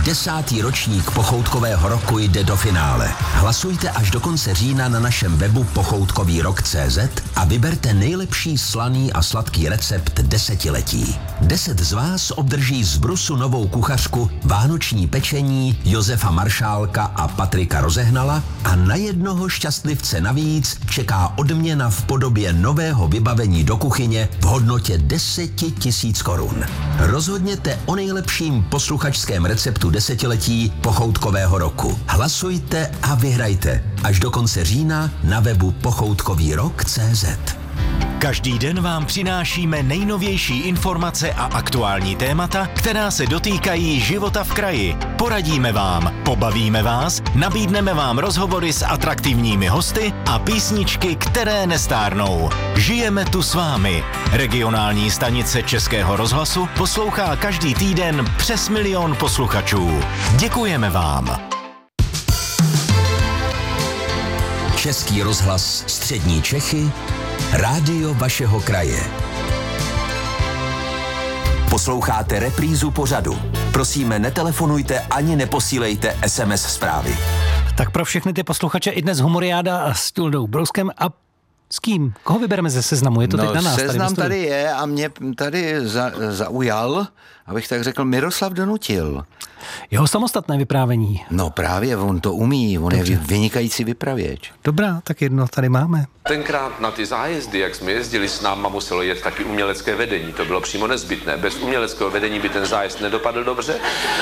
10. ročník Pochoutkového roku jde do finále. Hlasujte až do konce října na našem webu pochoutkovýrok.cz a vyberte nejlepší slaný a sladký recept desetiletí. 10 z vás obdrží z Brusu novou kuchařku, vánoční pečení Josefa Maršálka a Patrika Rozehnala a na jednoho šťastlivce navíc čeká odměna v podobě nového vybavení do kuchyně v hodnotě 10 000 korun. Rozhodněte o nejlepším posluchačském receptu desetiletí Pochoutkového roku. Hlasujte a vyhrajte až do konce října na webu pochoutkovýrok.cz. Každý den vám přinášíme nejnovější informace a aktuální témata, která se dotýkají života v kraji. Poradíme vám, pobavíme vás, nabídneme vám rozhovory s atraktivními hosty a písničky, které nestárnou. Žijeme tu s vámi. Regionální stanice Českého rozhlasu poslouchá každý týden přes 1 000 000 posluchačů. Děkujeme vám. Český rozhlas Střední Čechy, rádio vašeho kraje. Posloucháte reprízu pořadu. Prosíme, netelefonujte ani neposílejte SMS zprávy. Tak pro všechny ty posluchače i dnes Humoriáda s Tildou Brouskem a s kým? Koho vybereme ze seznamu? Je to teď na nás? Seznam tady je a mě tady zaujal, abych tak řekl, Miroslav Donutil. Jeho samostatné vyprávění. No právě, on to umí, on je vynikající vypravěč. Dobrá, tak jedno tady máme. Tenkrát na ty zájezdy, jak jsme jezdili s náma, muselo jet taky umělecké vedení. To bylo přímo nezbytné. Bez uměleckého vedení by ten zájezd nedopadl dobře.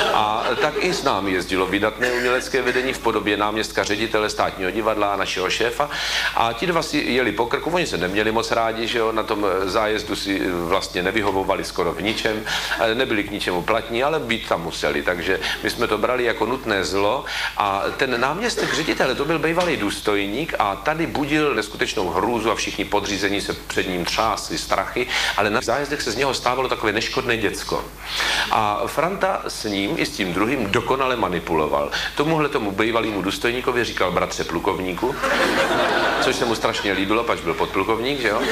A tak i s námi jezdilo vydatné umělecké vedení v podobě náměstka ředitele Státního divadla a našeho šéfa. A ti dva si jeli po krku, oni se neměli moc rádi, že jo, na tom zájezdu si vlastně nevyhovovali skoro v ničem, nebyli k ničemu platní, ale být tam museli. Takže my jsme to brali jako nutné zlo a ten náměstek ředitele, to byl bývalý důstojník a tady budil neskutečnou hrůzu a všichni podřízení se před ním třásli strachy, ale na zájezdech se z něho stávalo takové neškodné děcko. A Franta s ním i s tím druhým dokonale manipuloval. Tomu bývalému důstojníkovi říkal bratře plukovníku, což se mu strašně líbilo, pač byl podplukovník, že jo?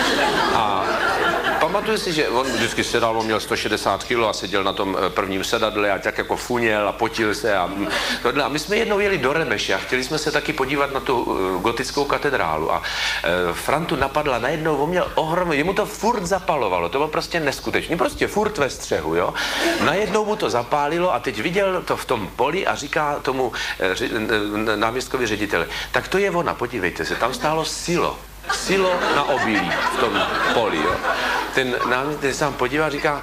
A pamatuju si, že on vždycky sedal, on měl 160 kg a seděl na tom prvním sedadle a tak jako funěl a potil se a tohle. A my jsme jednou jeli do Remeše a chtěli jsme se taky podívat na tu gotickou katedrálu a Frantu napadla najednou, on měl jemu to furt zapalovalo, to bylo prostě neskutečný, prostě furt ve střehu, jo. Najednou mu to zapálilo a teď viděl to v tom poli a říká tomu náměstkovi řediteli, tak to je ona, podívejte se, tam stálo silo na obilí v tom poli, jo. Ten náměstek se tam podívá a říká,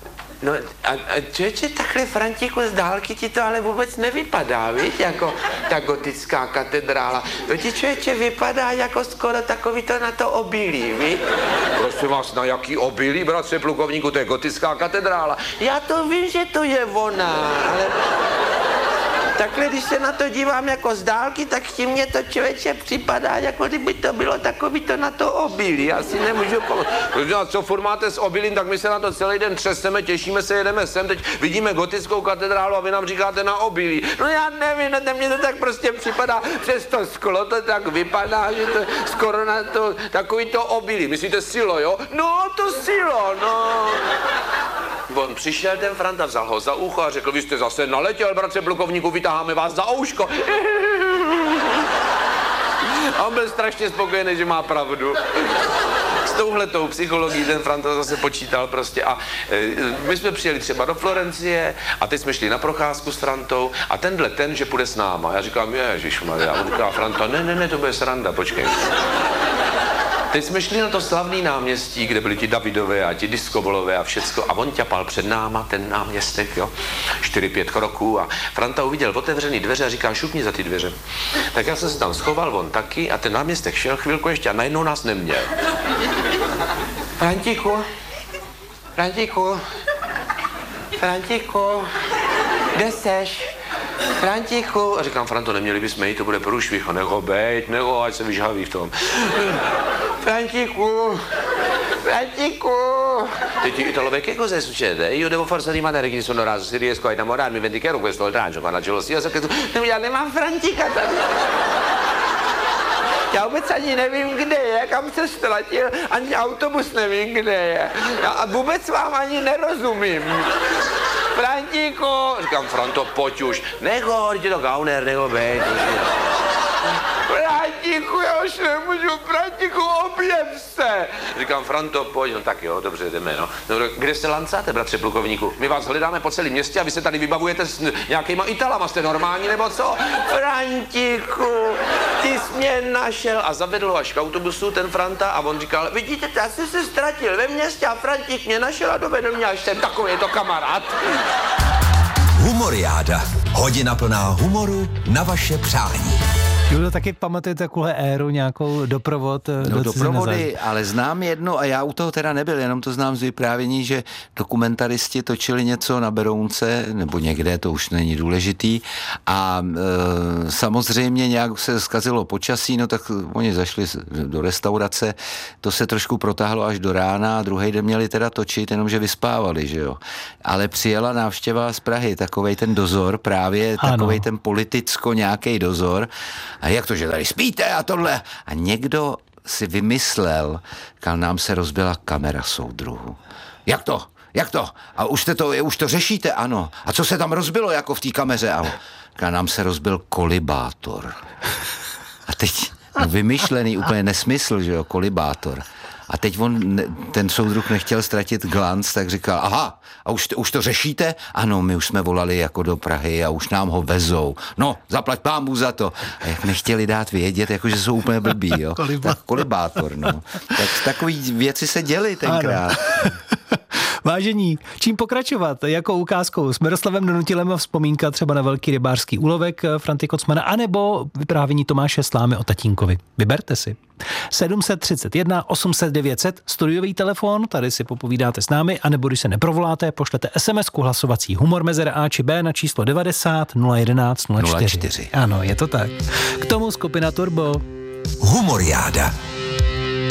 no a člověče, takhle Frantiku z dálky ti to ale vůbec nevypadá, víš, jako ta gotická katedrála. To ti člověče vypadá jako skoro takový to na to obilí, víš? Prosím vás, na jaký obilí, bratře plukovníku, to je gotická katedrála. Já to vím, že to je ona, ale takhle, když se na to dívám jako z dálky, tak tím mě to člověče připadá, jako kdyby to bylo takový to na to obilí. Já si nemůžu pomoct. Protože co furt máte s obilím, tak my se na to celý den třeseme, těšíme se, jedeme sem, teď vidíme gotickou katedrálu a vy nám říkáte na obilí. No já nevím, mně to tak prostě připadá, přes to sklo to tak vypadá, že to skoro na to, takový to obilí. Myslíte silo, jo? No, to silo, no. On přišel, ten Franta, vzal ho za ucho a řekl, vy jste zase naletěl, bratře plukovníku, vytáháme vás za ouško. A on byl strašně spokojený, že má pravdu. S touhletou psychologií ten Franta zase počítal prostě a my jsme přijeli třeba do Florencie a teď jsme šli na procházku s Frantou a ten, že půjde s náma. Já říkám, ježišmarja, on říká Franta, ne, to bude sranda, počkej. Teď jsme šli na to slavný náměstí, kde byli ti Davidové a ti diskobolové a všecko a on ťapal před náma, ten náměstek, jo, 4-5 kroků a Franta uviděl otevřený dveře a říká, šupni za ty dveře. Tak já jsem se tam schoval, on taky a ten náměstek šel chvilku ještě a najednou nás neměl. Frantiku, kde seš? Frantichu, a říkám, Franto, neměli bychom jít, to bude průšvih, a neho bejt, ať se vyžhaví v tom. Frantiku. Teď ti Italové che cosa succede? Io devo forse rimanere che sono raso, se riesco a innamorarmi, vendicherò questo oltraggio, ma la gelosia, so che tu... Já nemám Frantika tady. Já vůbec ani nevím, kde je, kam se ztratil, ani autobus nevím, kde je. Já vůbec vám ani nerozumím. Frantíku, říkám, Franto, pojď už, nechoď, je to gauner, bejt. Frantíku, já už nemůžu, Frantíku, objev se. Říkám, Franto, pojď, no tak jo, dobře, jdeme, no. Kde se lancáte, bratře plukovníku? My vás hledáme po celém městě a vy se tady vybavujete s nějakýma Italama, jste normální nebo co? Frantíku, ty jsi mě našel a zavedl až k autobusu ten Franta a on říkal, vidíte, já jsi se ztratil ve městě a Frantík mě našel a dovedl mě až sem, takový je to kamarád. Humoriáda. Hodina plná humoru na vaše přání. Julo, taky pamatujete takovou éru, nějakou doprovod? No doprovody, ale znám jedno a já u toho teda nebyl, jenom to znám z vyprávění, že dokumentaristi točili něco na Berounce, nebo někde, to už není důležitý a samozřejmě nějak se zkazilo počasí, no tak oni zašli do restaurace, to se trošku protáhlo až do rána a druhý den měli teda točit, jenomže vyspávali, že jo. Ale přijela návštěva z Prahy, takovej ten dozor, právě takovej ten politicko nějaký dozor. A jak to, že tady spíte a tohle? A někdo si vymyslel, kam nám se rozbila kamera soudruhu. Jak to? Jak to? A už to řešíte? Ano. A co se tam rozbilo jako v té kameře? A nám se rozbil kolibátor. A teď vymyšlený úplně nesmysl, že jo, kolibátor. A teď ten soudruh nechtěl ztratit glanc, tak říkal, aha, a už to řešíte? Ano, my už jsme volali jako do Prahy a už nám ho vezou. No, zaplať pánbůh za to. A jak nechtěli dát vědět, jakože jsou úplně blbí, jo. Tak kolibátor, no. Tak takový věci se děly tenkrát. Vážení, čím pokračovat? Jakou ukázkou? S Miroslavem Donutilem vzpomínka třeba na velký rybářský úlovek Franty Kocmana, anebo vyprávění Tomáše Slámy o tatínkovi. Vyberte si. 731 800 900, studiový telefon, tady si popovídáte s námi, anebo když se neprovoláte, pošlete SMS-ku hlasovací humor mezera A či B na číslo 90 011 04. Ano, je to tak. K tomu skupina Turbo. Humoriáda.